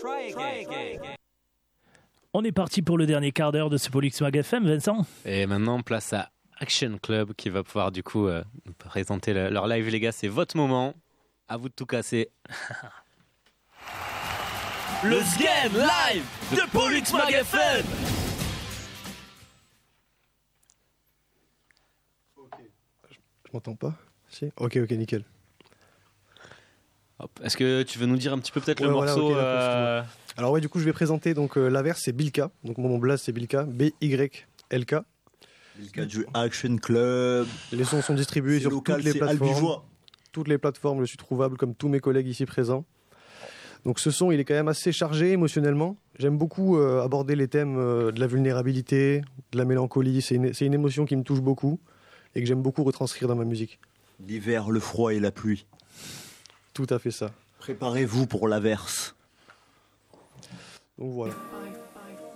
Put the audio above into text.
On est parti pour le dernier quart d'heure de ce Pollux Mag FM, Vincent. Et maintenant, place à Action Club qui va pouvoir du coup nous présenter leur live. Les gars, c'est votre moment. À vous de tout casser. Le Game Live de Pollux Mag FM. Je m'entends pas? Si. Ok, nickel. Hop. Est-ce que tu veux nous dire un petit peu peut-être le Voilà, morceau Alors du coup je vais présenter donc l'averse, c'est Bilka, donc mon blaze c'est Bilka, BYLK. Bilka du Action Club. Les sons sont distribués sur local, toutes les plateformes. Albigeois. Toutes les plateformes, je suis trouvable comme tous mes collègues ici présents. Donc ce son il est quand même assez chargé émotionnellement. J'aime beaucoup aborder les thèmes de la vulnérabilité, de la mélancolie. C'est une émotion qui me touche beaucoup et que j'aime beaucoup retranscrire dans ma musique. L'hiver, le froid et la pluie. Tout à fait ça. Préparez-vous pour l'averse. Donc voilà.